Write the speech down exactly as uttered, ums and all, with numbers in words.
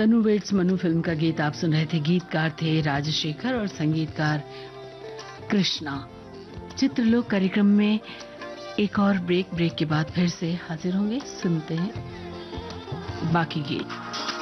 तनु weights Manu film का गीत आप सुन रहे थे। गीतकार थे राजशेखर और संगीतकार कृष्णा। चित्रलोक कार्यक्रम में एक और ब्रेक ब्रेक के बाद फिर से हाजिर होंगे। सुनते हैं बाकी गीत।